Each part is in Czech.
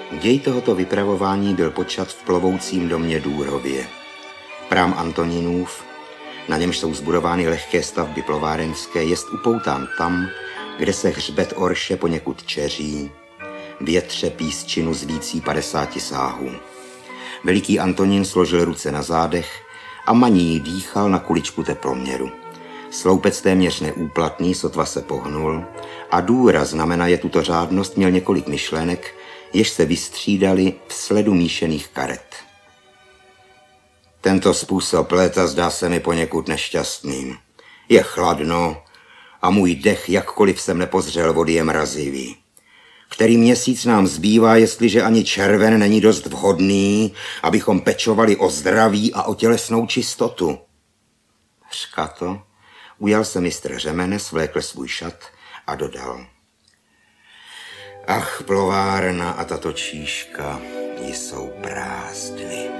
Děj tohoto vypravování byl počat v plovoucím domě Důrově. Prám Antoninův, na němž jsou zbudovány lehké stavby plovárenské, jest upoután tam, kde se hřbet Orše poněkud čeří, větře písčinu zlící 50 sáhů. Veliký Antonín složil ruce na zádech a maní dýchal na kuličku teploměru. Sloupec téměř neúplatný, sotva se pohnul a Důra, znamenaje tuto řádnost, měl několik myšlenek, jež se vystřídali v sledu míšených karet. Tento způsob léta zdá se mi poněkud nešťastným. Je chladno a můj dech, jakkoliv jsem nepozřel vody, je mrazivý. Který měsíc nám zbývá, jestliže ani červen není dost vhodný, abychom pečovali o zdraví a o tělesnou čistotu? Řkato, ujal se mistr řemene, svlékl svůj šat a dodal. Ach, plovárna a tato číška jsou prázdny.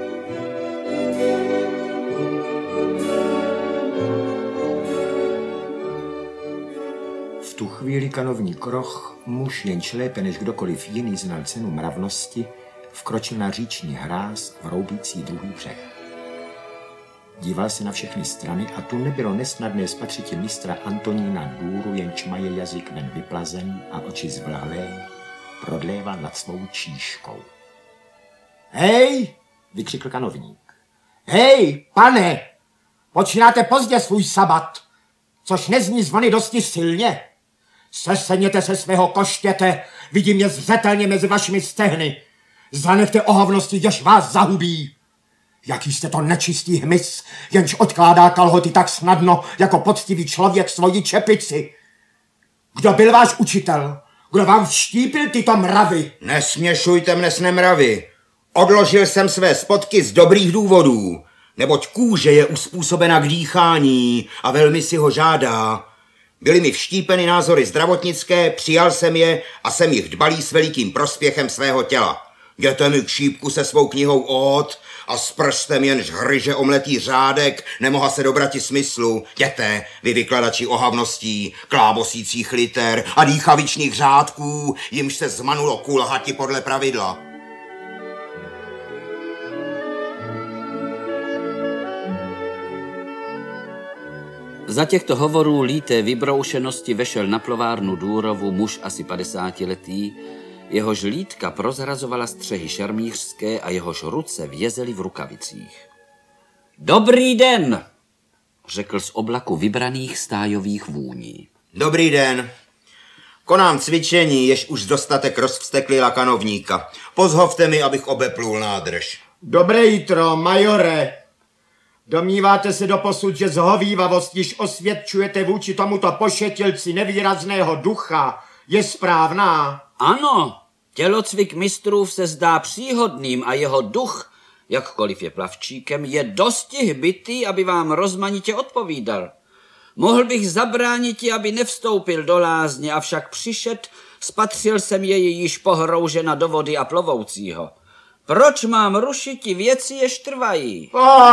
V tu chvíli kanovník Roch, muž jenž lépe než kdokoliv jiný znal cenu mravnosti, vkročil na říční hráz v roubící druhý břeh. Díval se na všechny strany a tu nebylo nesnadné spatřiti mistra Antonína Důru, jenž maje jazyk ven vyplazen a oči zvlhlé, prodléval nad svou číškou. Hej, vykřikl kanovník. Hej, pane, počínáte pozdě svůj sabat, což nezní zvony dosti silně. Seseněte se svého koštěte, vidím je zřetelně mezi vašimi stehny. Zanechte ohavnosti, jež vás zahubí. Jaký jste to nečistý hmyz, jenž odkládá kalhoty tak snadno, jako poctivý člověk svoji čepici. Kdo byl váš učitel? Kdo vám vštípil tyto mravy? Nesměšujte mne s nemravy. Odložil jsem své spodky z dobrých důvodů, neboť kůže je uspůsobena k dýchání a velmi si ho žádá. Byly mi vštípeny názory zdravotnické, přijal jsem je a jsem jich dbalý s velikým prospěchem svého těla. Jděte mi k šípku se svou knihou ód a s prstem jenž hryže omletý řádek nemoha se dobrati smyslu. Jděte, vy vykladači ohavností, klábosících liter a dýchavičných řádků, jimž se zmanulo kulhati podle pravidla. Za těchto hovorů líté vybroušenosti vešel na plovárnu Důrovu muž asi 50letý, jehož lítka prozrazovala střehy šermířské a jehož ruce vězely v rukavicích. Dobrý den, řekl z oblaku vybraných stájových vůní. Dobrý den. Konám cvičení, jež už dostatek rozvsteklila kanovníka. Pozhovte mi, abych obeplul nádrž. Dobré jitro, majore. Domníváte se doposud, že zhovívavost, již osvědčujete vůči tomuto pošetilci nevýrazného ducha, je správná? Ano, tělocvik mistrův se zdá příhodným a jeho duch, jakkoliv je plavčíkem, je dosti hbitý, aby vám rozmanitě odpovídal. Mohl bych zabrániti, aby nevstoupil do lázně, avšak přišet, spatřil jsem jej již pohroužena do vody a plovoucího. Proč mám rušiti věci, jež trvají?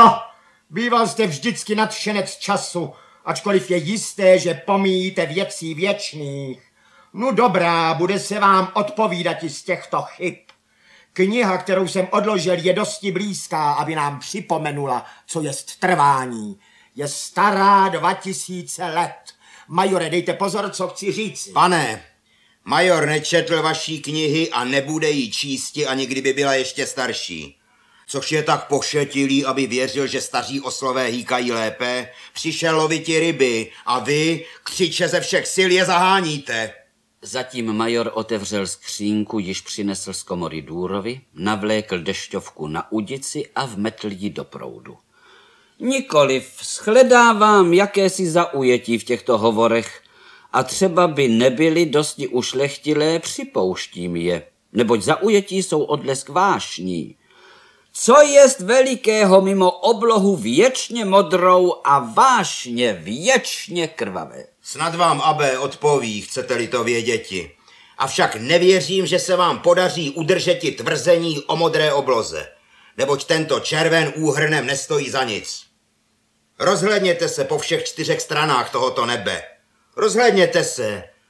Býval jste vždycky nadšenec času, ačkoliv je jisté, že pomíjíte věcí věčných. No dobrá, bude se vám odpovídat i z těchto chyb. Kniha, kterou jsem odložil, je dosti blízká, aby nám připomenula, co jest trvání. Je stará 2000 let. Majore, dejte pozor, co chci říct. Pane, major nečetl vaší knihy a nebude ji čísti, ani kdyby byla ještě starší. Což je tak pošetilý, aby věřil, že staří oslové hýkají lépe. Přišel loviti ryby a vy křiče ze všech sil je zaháníte. Zatím major otevřel skřínku, již přinesl z komory Důrovi, navlékl dešťovku na udici a vmetl ji do proudu. Nikoliv, shledávám jakési zaujetí v těchto hovorech a třeba by nebyly dosti ušlechtilé, připouštím je, neboť zaujetí jsou odlesk vášní. Co jest velikého mimo oblohu věčně modrou a vášně věčně krvavé? Snad vám abe odpoví, chcete-li to věděti. Avšak nevěřím, že se vám podaří udržeti tvrzení o modré obloze, neboť tento červen úhrnem nestojí za nic. Rozhlédněte se po všech 4 stranách tohoto nebe. Rozhlédněte se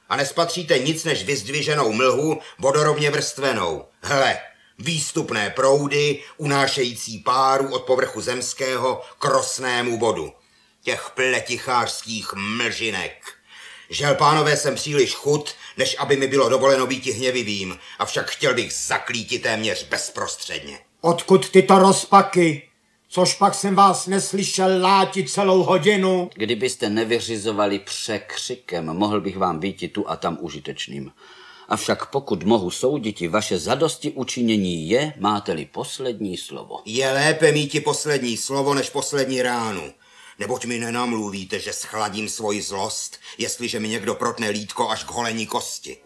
a nespatříte nic než vyzdviženou mlhu vodorovně vrstvenou. Hle, výstupné proudy, unášející páru od povrchu zemského k rosnému bodu. Těch pletichářských mlžinek. Žel, pánové, jsem příliš chud, než aby mi bylo dovoleno býti hněvivým, avšak chtěl bych zaklíti téměř bezprostředně. Odkud tyto rozpaky? Což pak jsem vás neslyšel látit celou hodinu. Kdybyste nevyřizovali překřikem, mohl bych vám býti tu a tam užitečným. Avšak pokud mohu souditi, vaše zadosti učinění je, máte-li poslední slovo. Je lépe míti poslední slovo, než poslední ránu. Neboť mi nenamluvíte, že schladím svoji zlost, jestliže mi někdo protne lítko až k holení kosti.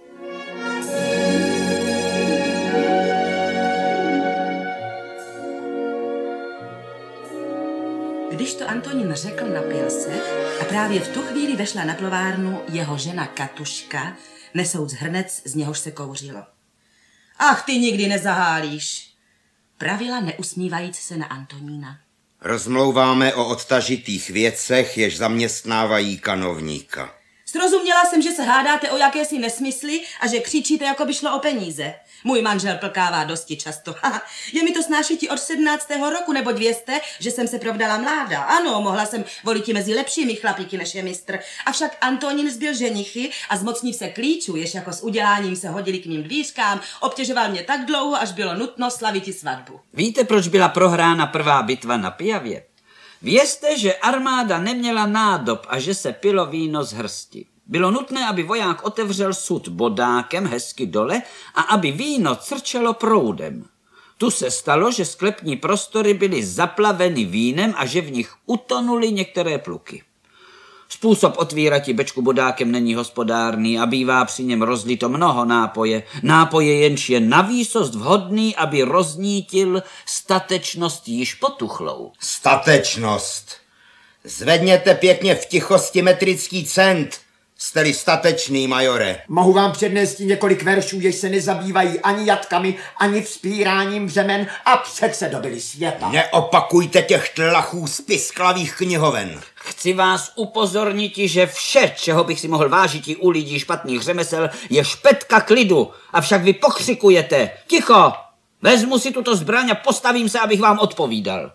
Když to Antonín řekl, napil se a právě v tu chvíli vešla na plovárnu jeho žena Katuška, nesouc hrnec, z něhož se kouřilo. Ach, ty nikdy nezahálíš, pravila neusmívajíc se na Antonína. Rozmlouváme o odtažitých věcech, jež zaměstnávají kanovníka. Srozuměla jsem, že se hádáte o jakési nesmysly a že křičíte, jako by šlo o peníze. Můj manžel plkává dosti často. Je mi to snášetí od 17. roku, nebo 200, že jsem se provdala mláda. Ano, mohla jsem volit mezi lepšími chlapíky, než je mistr. Avšak Antonín zbyl ženichy a zmocniv se klíčů, jež jako s uděláním se hodili k mým dvířkám, obtěžoval mě tak dlouho, až bylo nutno slaviti svatbu. Víte, proč byla prohrána prvá bitva na Pijavě? Vězte, že armáda neměla nádob a že se pilo víno z hrsti. Bylo nutné, aby voják otevřel sud bodákem hezky dole a aby víno crčelo proudem. Tu se stalo, že sklepní prostory byly zaplaveny vínem a že v nich utonuly některé pluky. Způsob otvírati bečku bodákem není hospodárný a bývá při něm rozlito mnoho nápoje. Nápoje jenž je na výsost vhodný, aby roznítil statečnost již potuchlou. Statečnost. Zvedněte pěkně v tichosti metrický cent. Jste-li statečný, majore. Mohu vám přednést několik veršů, jež se nezabývají ani jatkami, ani vzpíráním břemen a přece dobili světa. Neopakujte těch tlachů z pisklavých knihoven. Chci vás upozornit, že vše, čeho bych si mohl vážit u lidí špatných řemesel, je špetka klidu. Avšak vy pokřikujete. Ticho! Vezmu si tuto zbraň a postavím se, abych vám odpovídal.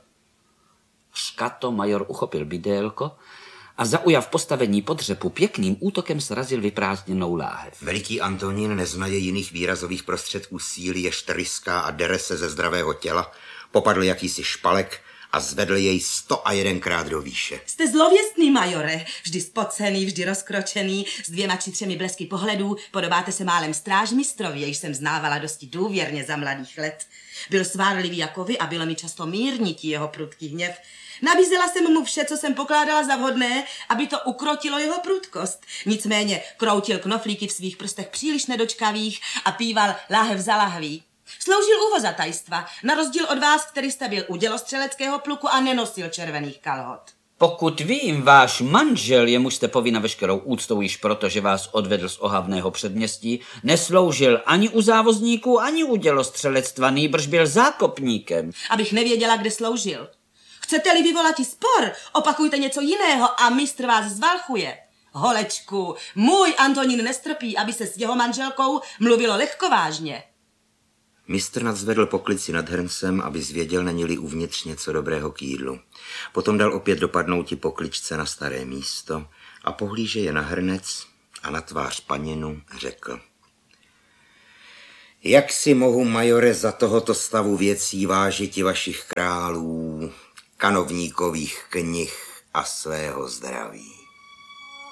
Škato major uchopil bidélko a zaujav postavení podřepu pěkným útokem srazil vyprázdněnou láhev. Veliký Antonín neznaje jiných výrazových prostředků síly, jež tryská a dere se ze zdravého těla, popadl jakýsi špalek a zvedl jej 101krát do výše. Jste zlověstný, majore, vždy spocený, vždy rozkročený, s 2 či 3 blesky pohledů, podobáte se málem strážmistrovi, jež jsem znávala dosti důvěrně za mladých let. Byl svárlivý jako vy a bylo mi často mírnití jeho prudký hněv. Nabízela jsem mu vše, co jsem pokládala za vhodné, aby to ukrotilo jeho prudkost. Nicméně kroutil knoflíky v svých prstech příliš nedočkavých a píval láhev za lahví. Sloužil u vozatajstva, na rozdíl od vás, který jste byl u dělostřeleckého pluku a nenosil červených kalhot. Pokud vím, váš manžel, jemuž jste povinna veškerou úctou již proto, že vás odvedl z ohavného předměstí, nesloužil ani u závozníků, ani u dělostřelectva, nýbrž byl zákopníkem. Abych nevěděla, kde sloužil. Chcete-li vyvolati spor, opakujte něco jiného a mistr vás zvalchuje. Holečku, můj Antonín nestrpí, aby se s jeho manželkou mluvilo lehkovážně. Mistr nadzvedl poklici nad hrncem, aby zvěděl, není-li uvnitř něco dobrého k jídlu. Potom dal opět dopadnouti pokličce na staré místo a pohlíže je na hrnec a na tvář paninu řekl. Jak si mohu, majore, za tohoto stavu věcí vážiti vašich králů, kanovníkových knih a svého zdraví?